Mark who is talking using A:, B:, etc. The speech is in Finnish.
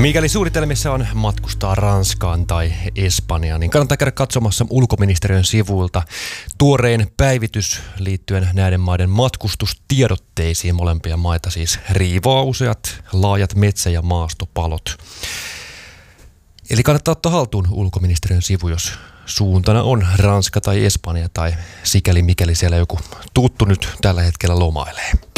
A: Mikäli suunnitelmissa on matkustaa Ranskaan tai Espanjaan, niin kannattaa käydä katsomassa ulkoministeriön sivuilta tuorein päivitys liittyen näiden maiden matkustustiedotteisiin. Molempia maita siis riivaa useat laajat metsä- ja maastopalot. Eli kannattaa ottaa haltuun ulkoministeriön sivu, jos suuntana on Ranska tai Espanja tai sikäli mikäli siellä joku tuttu nyt tällä hetkellä lomailee.